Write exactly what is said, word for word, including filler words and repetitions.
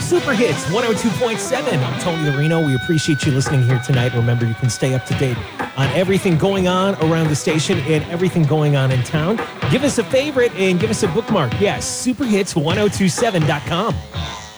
Super Hits one oh two point seven. I'm Tony Larino. We appreciate you listening here tonight. Remember, you can stay up to date on everything going on around the station and everything going on in town. Give us a favorite and give us a bookmark. Yes, super hits ten twenty-seven dot com.